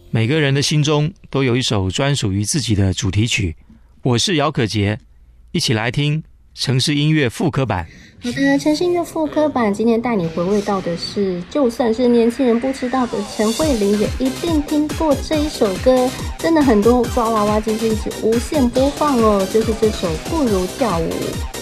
每个人的心中都有一首专属于自己的主题曲。我是姚可杰，一起来听城市音乐复刻版。 好的，城市音乐复刻版今天带你回味到的是，就算是年轻人不知道的陈慧琳也一定听过这一首歌，真的很多抓娃娃机是一直无限播放哦，就是这首《不如跳舞》。